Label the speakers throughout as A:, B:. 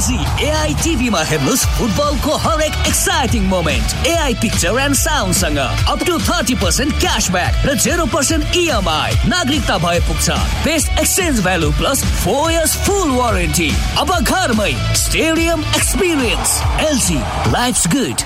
A: LG AI TV मा हेर्नुस् फुटबलको हरेक exciting moment. AI picture and sound सँग अप टु 30% क्याशब्याक र 0% EMI। नागरिकता भए पुग्छ। Best exchange value plus 4 years फुल वारेन्टी। अब घरमै stadium experience. LG lives good.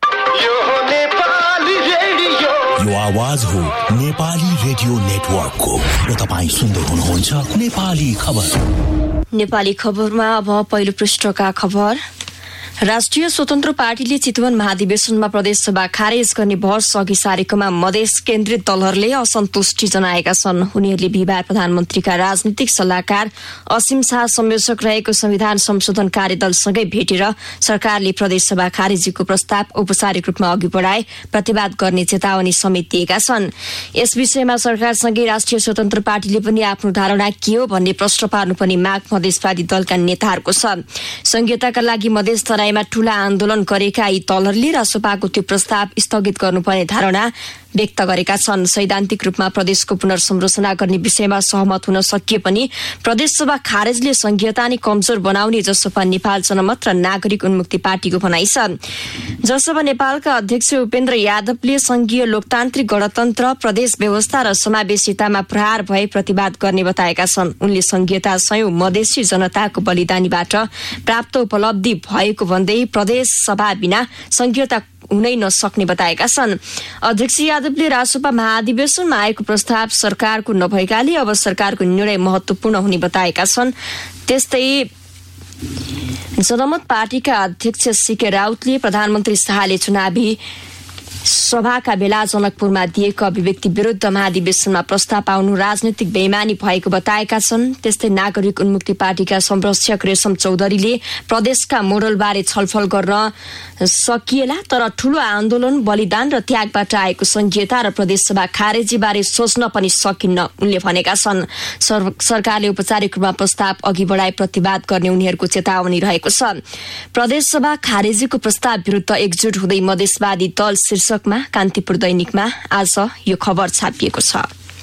B: यो आवाज हो नेपाली रेडियो नेटवर्कको र तपाईँ सुन्दै हुनुहुन्छ नेपाली खबर।
C: नेपाली खबरमा अब पहिलो पृष्ठका खबर। राष्ट्रिय स्वतन्त्र पार्टीले चितवन महाधिवेशनमा प्रदेशसभा खारेज गर्ने बहस अघि सारेकोमा मधेस केन्द्रित दलहरूले असन्तुष्टि जनाएका छन्। उनीहरूले बिहिबार प्रधानमन्त्रीका राजनीतिक सल्लाहकार असीम शाह संयोजक रहेको संविधान संशोधन कार्यदलसँगै भेटेर सरकारले प्रदेशसभा खारेजीको प्रस्ताव औपचारिक रूपमा अघि बढाए प्रतिवाद गर्ने चेतावनी समेत दिएका छन्। यस विषयमा सरकारसँगै राष्ट्रिय स्वतन्त्र पार्टीले पनि आफ्नो धारणा के हो भन्ने प्रश्न पार्नुपर्ने माग मधेसवादी दलका नेताहरूको छ। संघीयताका लागि मधेस मा ठूला आन्दोलन गरेका यी दलहरूले रासोपाको त्यो प्रस्ताव स्थगित गर्नुपर्ने धारणा व्यक्त गरेका छन्। सैद्धान्तिक रूपमा प्रदेशको पुनर्संरचना गर्ने विषयमा सहमत हुन सकिए पनि प्रदेशसभा खारेजले संघीयता नै कमजोर बनाउने जसपा नेपाल जनमत र नागरिक उन्मुक्ति पार्टीको भनाइ छ। जसपा नेपालका अध्यक्ष उपेन्द्र यादवले संघीय लोकतान्त्रिक गणतन्त्र प्रदेश व्यवस्था र समावेशितामा प्रहार भए प्रतिवाद गर्ने बताएका छन्। उनले संघीयता सयौं मधेसी जनताको बलिदानीबाट प्राप्त उपलब्धि भएको भन्दै प्रदेश सभा बिना संघीयता हुनै नसक्ने बताएका छन्। अध्यक्ष यादवले रासोपा महाधिवेशनमा आएको प्रस्ताव सरकारको नभएकाले अब सरकारको निर्णय महत्वपूर्ण हुने बताएका छन्। त्यस्तै जनमत पार्टीका अध्यक्ष सीके राउतले प्रधानमन्त्री शाहले चुनावी सभाका बेला जनकपुरमा दिएको अभिव्यक्ति विरुद्ध महाधिवेशनमा प्रस्ताव आउनु राजनीतिक बेइमानी भएको बताएका छन्। त्यस्तै नागरिक उन्मुक्ति पार्टीका संरक्षक रेशम चौधरीले प्रदेशका मोडलबारे छलफल गर्न सकिएला तर ठूलो आन्दोलन बलिदान र त्यागबाट आएको संघीयता र प्रदेशसभा खारेजीबारे सोच्न पनि सकिन्न उनले भनेका छन्। सरकारले औपचारिक रूपमा प्रस्ताव अघि बढाए प्रतिवाद गर्ने उनीहरूको चेतावनी रहेको छ। प्रदेशसभा खारेजीको प्रस्ताव विरुद्ध एकजुट हुँदै मधेसवादी दल शीर्षकमा कान्तिपुर दैनिकमा आज यो खबर छापिएको छ।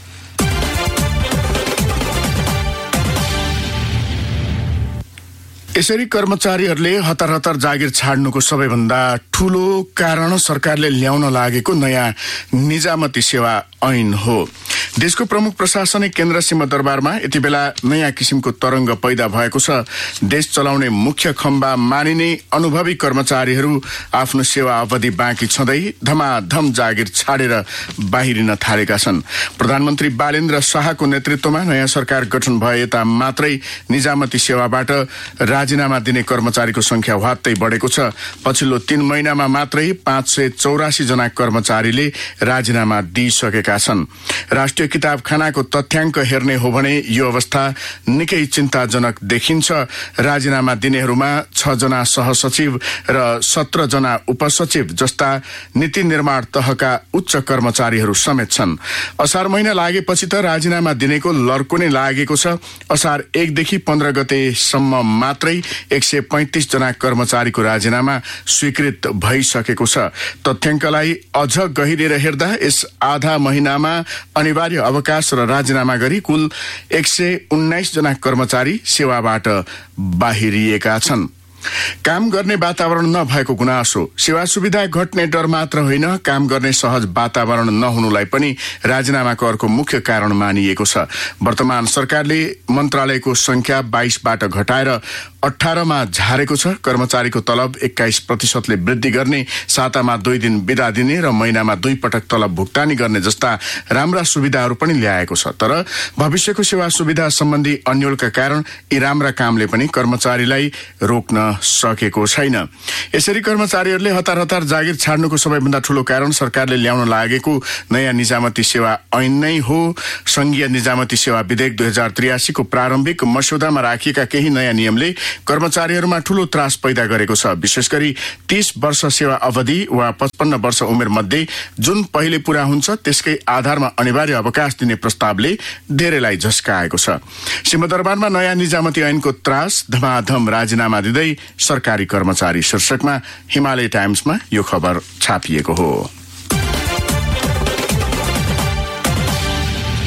D: यसरी कर्मचारीहरूले हतार हतार जागिर छाड्नुको सबैभन्दा ठूलो कारण सरकारले ल्याउन लागेको नयाँ निजामती सेवा ऐन हो। देशको प्रमुख प्रशासनिक केन्द्र सिंहदरबारमा यति बेला नयाँ किसिमको तरंग पैदा भएको छ। देश चलाउने मुख्य खम्बा मानिने अनुभवी कर्मचारीहरू आफ्नो सेवा अवधि बाँकी छँदै धमाधम जागिर छाडेर बाहिरिन थालेका छन्। प्रधानमन्त्री बालेन्द्र शाहको नेतृत्वमा नयाँ सरकार गठन भए यता मात्रै निजामती सेवाबाट राजीनामा दिने कर्मचारीको संख्या वात्तै बढेको छ। पछिल्लो 3 महिनामा मात्रै 584 जना कर्मचारीले राजीनामा दिइसकेका छन्। राष्ट्रिय किताबखानाको तथ्याङ्क हेर्ने हो भने यो अवस्था निकै चिन्ताजनक देखिन्छ। राजीनामा दिनेहरूमा 6 जना सहसचिव र 17 जना उपसचिव जस्ता नीति निर्माण तहका उच्च कर्मचारीहरू समेत छन्। असार महिना लागेपछि त राजीनामा दिनेको लर्को नै लागेको छ। असार 1 देखि 15 गतेसम्म मात्रै 135 जना कर्मचारीको राजीनामा स्वीकृत भइसकेको छ। तथ्याङ्कलाई अझ गहिरेर हेर्दा यस आधा महिनामा अनिवार्य अवकाश र राजीनामा गरी कुल 119 जना कर्मचारी सेवाबाट बाहिरिएका छन्। काम गर्ने वातावरण नभएको गुनासो, सेवा सुविधा घट्ने डर मात्र होइन, काम गर्ने सहज वातावरण नहुनुलाई पनि राजीनामाको अर्को मुख्य कारण मानिएको छ। वर्तमान सरकारले मन्त्रालयको संख्या 22बाट घटाएर 18 मा झारेको छ। कर्मचारीको तलब 21% वृद्धि गर्ने, सातामा 2 दिन बिदा दिने र महिनामा 2 पटक तलब भुक्तानी गर्ने जस्ता राम्रा सुविधाहरू पनि ल्याएको छ। तर भविष्यको सेवा सुविधा सम्बन्धी अन्योलका कारण यी राम्रा कामले पनि कर्मचारीलाई रोक्न सकेको छैन। यसरी कर्मचारीहरूले हतार हतार जागिर छाड्नुको सबैभन्दा ठूलो कारण सरकारले ल्याउन लागेको नयाँ निजामती सेवा ऐन नै हो। संघीय निजामती सेवा विधेयक 2083 को प्रारम्भिक मस्यौदामा राखिएका केही नयाँ नियमले कर्मचारीहरूमा ठूलो त्रास पैदा गरेको छ। विशेष गरी 30 वर्ष सेवा अवधि वा 55 वर्ष उमेर मध्ये जुन पहिले पूरा हुन्छ त्यसकै आधारमा अनिवार्य अवकाश दिने प्रस्तावले धेरैलाई झस्काएको छ। सिंहदरबारमा नयाँ निजामती ऐनको त्रास, धमाधम राजीनामा दिँदै सरकारी कर्मचारी शीर्षकमा हिमालय टाइम्समा यो खबर छापिएको हो।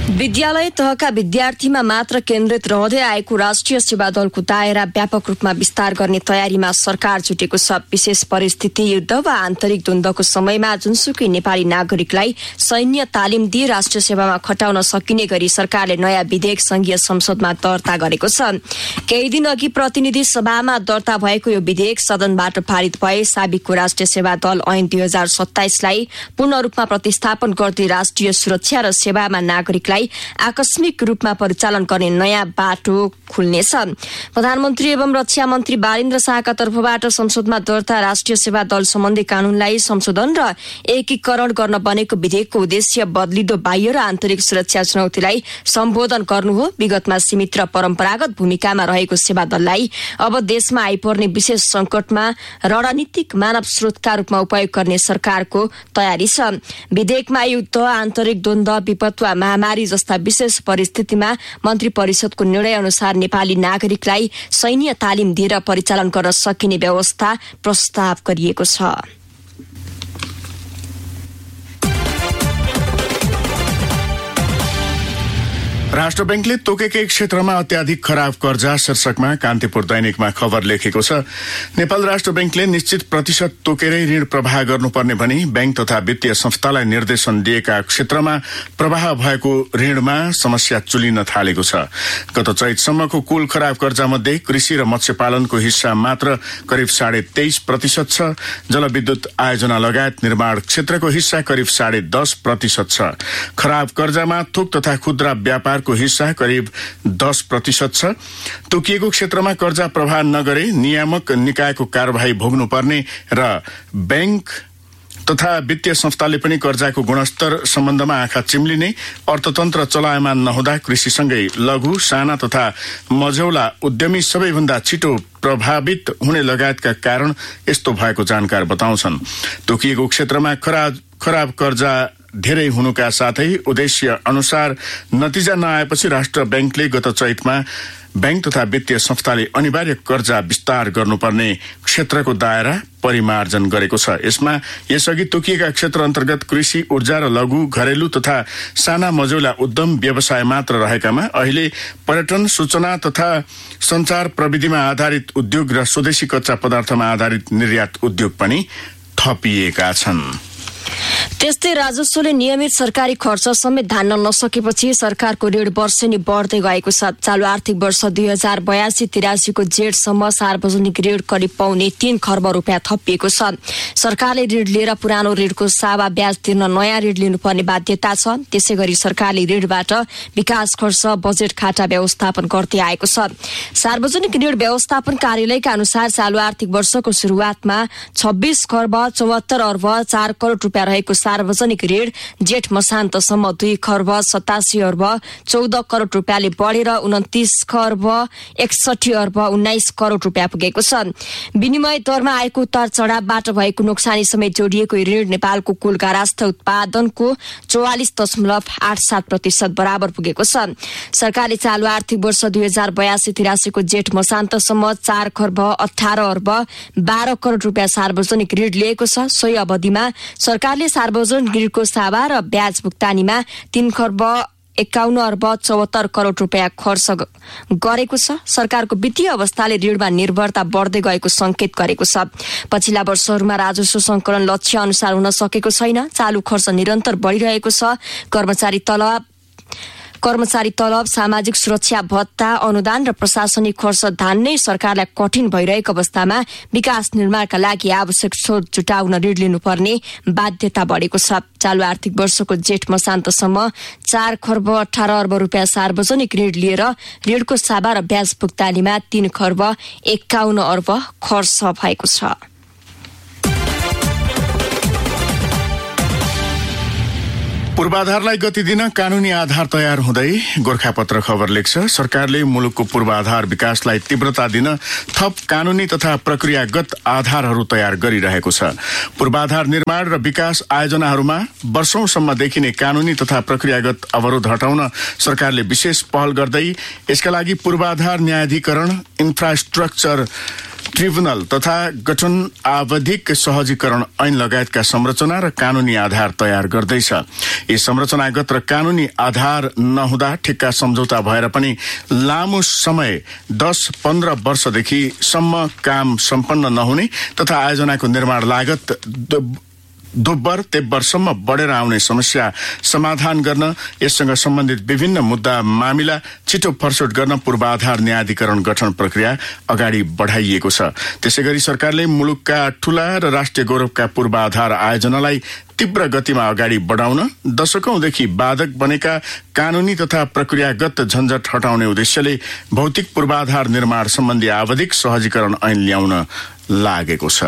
C: विद्यालय तहका विद्यार्थीमा मात्र केन्द्रित रहँदै आएको राष्ट्रिय सेवा दलको दायरा व्यापक रूपमा विस्तार गर्ने तयारीमा सरकार जुटेको छ। विशेष परिस्थिति, युद्ध वा आन्तरिक द्वन्द्वको समयमा जुनसुकै नेपाली नागरिकलाई सैन्य तालिम दिई राष्ट्रिय सेवामा खटाउन सकिने गरी सरकारले नयाँ विधेयक संघीय संसदमा दर्ता गरेको छ। केही दिन अघि प्रतिनिधि सभामा दर्ता भएको यो विधेयक सदनबाट पारित भए साबिकको राष्ट्रिय सेवा दल ऐन 2027लाई पूर्ण रूपमा प्रतिस्थापन गर्दै राष्ट्रिय सुरक्षा र सेवामा नागरिकलाई आकस्मिक रूपमा परिचालन गर्ने नयाँ बाटो खुल्नेछ। प्रधानमन्त्री एवं रक्षा मन्त्री बालेन्द्र शाहका तर्फबाट संसदमा दर्ता राष्ट्रिय सेवा दल सम्बन्धी कानूनलाई संशोधन र एकीकरण गर्न बनेको विधेयकको उद्देश्य बदलिदो बाह्य र आन्तरिक सुरक्षा चुनौतीलाई सम्बोधन गर्नु हो। विगतमा सीमित र परम्परागत भूमिकामा रहेको सेवा दललाई अब देशमा आइपर्ने विशेष संकटमा रणनीतिक मानव स्रोतका रूपमा उपयोग गर्ने सरकारको तयारी छ। विधेयकमा युद्ध, आन्तरिक द्वन्द्व, विपद वा महामारी जस्ता विशेष परिस्थितिमा मन्त्री परिषदको निर्णय अनुसार नेपाली नागरिकलाई सैन्य तालिम दिएर परिचालन गर्न सकिने व्यवस्था प्रस्ताव गरिएको छ।
D: राष्ट्र बैंकले तोकेकै क्षेत्रमा अत्याधिक खराब कर्जा शीर्षकमा कान्तिपुर दैनिकमा खबर लेखेको छ। नेपाल राष्ट्र बैंकले निश्चित प्रतिशत तोकेरै ऋण प्रवाह गर्नुपर्ने भनी बैंक तथा वित्तीय संस्थालाई निर्देशन दिएका क्षेत्रमा प्रवाह भएको ऋणमा समस्या चुलिन थालेको छ। गत चैतसम्मको कुल खराब कर्जा मध्ये कृषि र मत्स्यपालनको हिस्सा मात्र करिब 23.5% छ। जलविद्युत आयोजना लगायत निर्माण क्षेत्रको हिस्सा करिब 10.5% छ। खराब कर्जामा थोक तथा खुद्रा व्यापार को हिस्सा करिब 10% छ। तोकिएको क्षेत्रमा कर्जा प्रवाह नगरे नियामक निकायको कार्यवाही भोग्नुपर्ने र बैंक तथा वित्तीय संस्थाले पनि कर्जाको गुणस्तर सम्बन्धमा आँखा चिम्लिने, अर्थतन्त्र चलायमान नहुँदा कृषिसँगै लघु, साना तथा मझौला उद्यमी सबैभन्दा छिटो प्रभावित हुने लगायतका कारण यस्तो भएको जानकार बताउँछन्। तोकिएको क्षेत्रमा खराब कर्जा धेरै हुनुका साथै उद्देश्य अनुसार नतिजा नआएपछि राष्ट्र बैंकले गत चैतमा बैंक तथा वित्तीय संस्थाले अनिवार्य कर्जा विस्तार गर्नुपर्ने क्षेत्रको दायरा परिमार्जन गरेको छ। यसमा यसअघि तोकिएका क्षेत्र अन्तर्गत कृषि, ऊर्जा र लघु, घरेलु तथा साना मझौला उद्यम व्यवसाय मात्र रहेकामा अहिले पर्यटन, सूचना तथा संचार प्रविधिमा आधारित उद्योग र स्वदेशी कच्चा पदार्थमा आधारित निर्यात उद्योग पनि थपिएका छन्।
C: त्यस्तै राजस्वले नियमित सरकारी खर्च समेत धान्न नसकेपछि सरकारको ऋण वर्षेनी बढ्दै गएको छ। चालू आर्थिक वर्ष 2082-83 को जेठसम्म सार्वजनिक ऋण करिब 3 खर्ब रुपियाँ थपिएको छ। सरकारले ऋण लिएर पुरानो ऋणको सावा ब्याज तिर्न नयाँ ऋण लिनुपर्ने बाध्यता छ। त्यसैगरी सरकारले ऋणबाट विकास खर्च, बजेट खाता व्यवस्थापन गर्दै आएको छ। सार्वजनिक ऋण व्यवस्थापन कार्यालयका अनुसार चालू आर्थिक वर्षको सुरुवातमा 26 खर्ब 74 अर्ब 4 करोड़ रुपियाँ रहेको सार्वजनिक ऋण जेठ मसान्तसम्म 2 खर्ब 87 अर्ब 14 करोड़ रुपियाँले बढेर 29 खर्ब 61 अर्ब 19 करोड़ रुपियाँ पुगेको छ। विनिमय दरमा आएको उतार चढावबाट भएको नोक्सानी समेत जोडिएको ऋण नेपालको कुल गारास्थ उत्पादनको 44.87% बराबर पुगेको छ। सरकारले चालू आर्थिक वर्ष 2082-83 को जेठ मसान्तसम्म 4 खर्ब 18 अर्ब 12 करोड़ रुपियाँ सार्वजनिक ऋण लिएको छ। सोही अवधिमा सरकारले सार्वजनिक ऋणको सावा र ब्याज भुक्तानीमा 3 खर्ब 51 अर्ब 74 करोड़ रुपियाँ खर्च गरेको छ। सरकारको वित्तीय अवस्थाले ऋणमा निर्भरता बढ्दै गएको संकेत गरेको छ। पछिल्ला वर्षहरूमा राजस्व संकलन लक्ष्य अनुसार हुन सकेको छैन। चालू खर्च निरन्तर बढ़िरहेको छ। कर्मचारी तलब, सामाजिक सुरक्षा भत्ता, अनुदान र प्रशासनिक खर्च धान्नै सरकारलाई कठिन भइरहेको अवस्थामा विकास निर्माणका लागि आवश्यक स्रोत जुटाउन ऋण लिनुपर्ने बाध्यता बढेको छ। चालू आर्थिक वर्षको जेठ मसान्तसम्म 4 खर्ब 18 अर्ब रुपियाँ सार्वजनिक ऋण लिएर ऋणको सावा र ब्याज भुक्तानीमा 3 खर्ब 51 अर्ब खर्च भएको छ।
D: पूर्वाधारलाई गति दिन कानूनी आधार तयार हुँदै गोरखापत्र खबर लेख्छ। सरकारले मुलुकको पूर्वाधार विकासलाई तीव्रता दिन थप कानूनी तथा प्रक्रियागत आधारहरू तयार गरिरहेको छ। पूर्वाधार निर्माण र विकास आयोजनाहरूमा वर्षौंसम्म देखिने कानूनी तथा प्रक्रियागत अवरोध हटाउन सरकारले विशेष पहल गर्दै यसका लागि पूर्वाधार न्यायाधिकरण, इन्फ्रास्ट्रक्चर ट्रिब्युनल तथा गठन आवधिक सहजीकरण ऐन लगायतका संरचना र कानूनी आधार तयार गर्दैछ। यी संरचनागत र कानूनी आधार नहुँदा ठिक्का सम्झौता भएर पनि लामो समय 10-15 वर्षदेखि सम्म काम सम्पन्न नहुने तथा आयोजनाको निर्माण लागत दोब्बर तेब्बरसम्म बढेर आउने समस्या समाधान गर्न यससँग सम्बन्धित विभिन्न मुद्दा मामिला छिटो फरसोट गर्न पूर्वाधार न्यायाधिकरण गठन प्रक्रिया अगाडि बढाइएको छ। त्यसैगरी सरकारले मुलुकका ठूला र राष्ट्रिय गौरवका पूर्वाधार आयोजनालाई तीव्र गतिमा अगाडि बढाउन दशकौंदेखि बाधक बनेका कानूनी तथा प्रक्रियागत झन्झट हटाउने उद्देश्यले भौतिक पूर्वाधार निर्माण सम्बन्धी आवधिक सहजीकरण ऐन ल्याउन लागेको छ।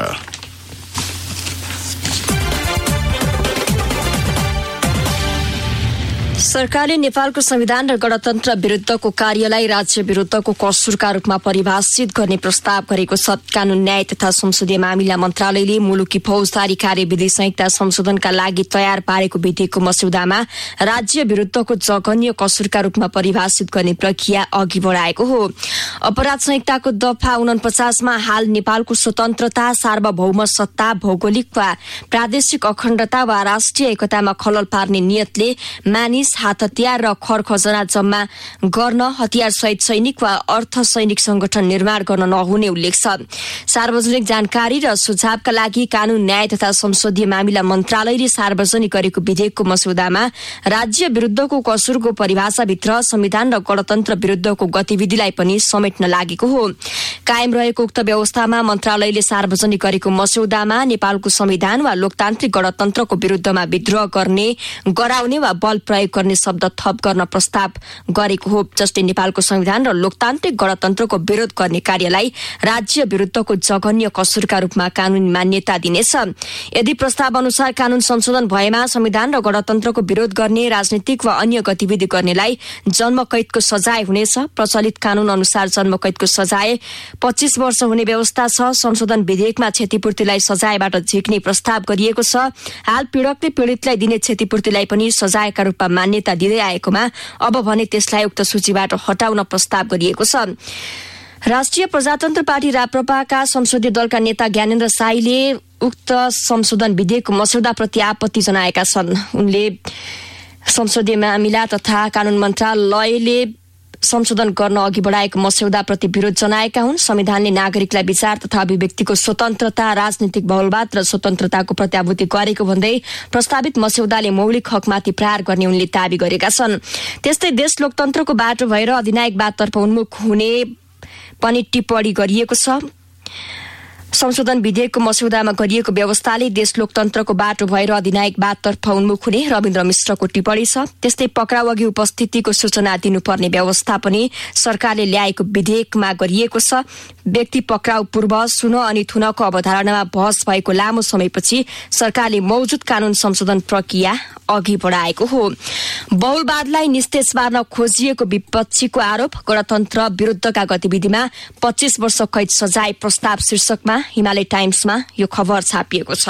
C: सरकारले नेपालको संविधान र गणतन्त्र विरुद्धको कार्यलाई राज्य विरुद्धको कसुरका रूपमा परिभाषित गर्ने प्रस्ताव गरेको छ। कानून न्याय तथा संसदीय मामिला मन्त्रालयले मुलुकी फौजदारी कार्यविधि संहिता संशोधनका लागि तयार पारेको विधेयकको मस्यौदामा राज्य विरुद्धको जघन्य कसुरका रूपमा परिभाषित गर्ने प्रक्रिया अघि बढाएको हो। अपराध संहिताको दफा 49मा हाल नेपालको स्वतन्त्रता, सार्वभौम सत्ता, भौगोलिक वा प्रादेशिक अखण्डता वा राष्ट्रिय एकतामा खलल पार्ने नियतले मानिस, हात हतियार र खर खजना जम्मा गर्न, हतियार सहित सैनिक वा अर्ध सैनिक संगठन निर्माण गर्न नहुने उल्लेख छ। सार्वजनिक जानकारी र सुझावका लागि कानून न्याय तथा संसदीय मामिला मन्त्रालयले सार्वजनिक गरेको विधेयकको मस्यौदामा राज्य विरुद्धको कसुरको परिभाषाभित्र संविधान र गणतन्त्र विरुद्धको गतिविधिलाई पनि समेट्न लागेको हो। कायम रहेको उक्त व्यवस्थामा मन्त्रालयले सार्वजनिक गरेको मस्यौदामा नेपालको संविधान वा लोकतान्त्रिक गणतन्त्रको विरुद्धमा विद्रोह गर्ने, गराउने वा बल प्रयोग गर्ने शब्द थप गर्न प्रस्ताव गरेको हो, जसले नेपालको संविधान र लोकतान्त्रिक गणतन्त्रको विरोध गर्ने कार्यलाई राज्य विरुद्धको जघन्य कसुरका रूपमा कानूनी मान्यता दिनेछ। यदि प्रस्ताव अनुसार कानून संशोधन भएमा संविधान र गणतन्त्रको विरोध गर्ने, राजनीतिक वा अन्य गतिविधि गर्नेलाई जन्मकैदको सजाय हुनेछ। प्रचलित कानून अनुसार जन्मकैदको सजाय 25 वर्ष हुने व्यवस्था छ। संशोधन विधेयकमा क्षतिपूर्तिलाई सजायबाट झिक्ने प्रस्ताव गरिएको छ। हाल पीड़कले पीड़ितलाई दिने क्षतिपूर्तिलाई पनि सजायका रूपमा मान्यता दिँदै आएकोमा अब भने त्यसलाई उक्त सूचीबाट हटाउन प्रस्ताव गरिएको छ। राष्ट्रिय प्रजातन्त्र पार्टी राप्रपाका संसदीय दलका नेता ज्ञानेन्द्र साईले उक्त संशोधन विधेयकको मस्यौदाप्रति आपत्ति जनाएका छन्। उनले संसदीय मामिला तथा कानून मन्त्रालयले संशोधन गर्न अघि बढाएको मस्यौदाप्रति विरोध जनाएका हुन्। संविधानले नागरिकलाई विचार तथा अभिव्यक्तिको स्वतन्त्रता, राजनीतिक बहुलवाद र स्वतन्त्रताको प्रत्याभूति गरेको भन्दै प्रस्तावित मस्यौदाले मौलिक हकमाथि प्रहार गर्ने उनले दावी गरेका छन्। त्यस्तै देश लोकतन्त्रको बाटो भएर अधिनायकवादतर्फ उन्मुख हुने पनि टिप्पणी गरिएको छ। संशोधन विधेयकको मस्यौदामा गरिएको व्यवस्थाले देश लोकतन्त्रको बाटो भएर अधिनायकवादतर्फ उन्मुख हुने रविन्द्र मिश्रको टिप्पणी छ। त्यस्तै पक्राउ अघि उपस्थितिको सूचना दिनुपर्ने व्यवस्था पनि सरकारले ल्याएको विधेयकमा गरिएको छ। व्यक्ति पक्राउ पूर्व सुन अनि थुनको अवधारणामा बहस भएको लामो समयपछि सरकारले मौजुद कानून संशोधन प्रक्रिया अघि बढाएको हो। बहुलवादलाई निस्तेज पार्न खोजिएको विपक्षीको आरोप, गणतन्त्र विरुद्धका गतिविधिमा 25 वर्ष कैद सजाय प्रस्ताव शीर्षकमा हिमालय टाइम्समा यो खबर छापिएको छ।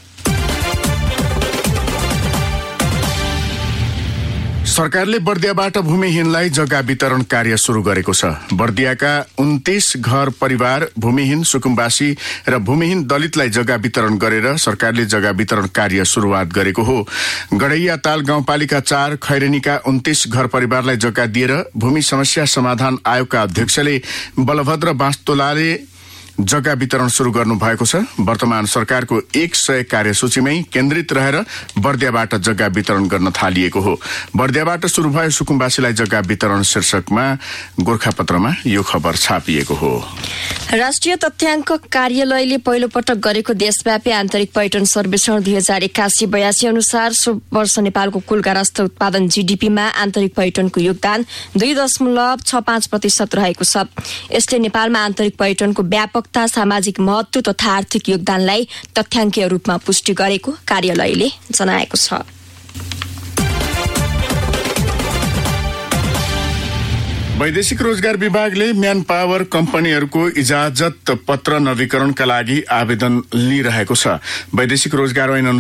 D: सरकारले बर्दियाबाट भूमिहीनलाई जग्गा वितरण कार्य सुरु गरेको छ। बर्दियाका 29 घर परिवार भूमिहीन सुकुम्बासी र भूमिहीन दलितलाई जग्गा वितरण गरेर सरकारले जग्गा वितरण कार्य सुरुवात गरेको हो। गडैया ताल गाउँपालिका 4 खैरेनीका 29 घर परिवारलाई जग्गा दिएर भूमि समस्या समाधान आयोगका अध्यक्षले बलभद्र बास्तोलाले जग्गा वितरण सुरु गर्नु भएको छ। वर्तमान सरकारको 100 कार्यसूचीमै केन्द्रित रहेर बर्दियाबाट जग्गा वितरण गर्न थालिएको हो। बर्दियाबाट सुरु भयो सुकुम्बासीलाई जग्गा वितरण शीर्षकमा गोरखापत्रमा यो खबर छापिएको हो।
C: राष्ट्रिय तथ्याङ्क कार्यालयले पहिलो पटक गरेको देशव्यापी आन्तरिक पर्यटन सर्वेक्षण 2081-82 अनुसार सो वर्ष नेपालको कुल गारस्थ उत्पादन जीडीपीमा आन्तरिक पर्यटनको योगदान 2.65% रहेको छ। यसले नेपालमा आन्तरिक पर्यटनको व्यापक सामाजिक महत्व तथा आर्थिक योगदानलाई तथ्याङ्कीय रूपमा पुष्टि गरेको कार्यालयले जनाएको छ।
D: वैदेशिक रोजगार विभागले म्यान पावर कम्पनीहरूको इजाजत पत्र नवीकरणका लागि आवेदन लिइरहेको छ। वैदेशिक रोजगार ऐन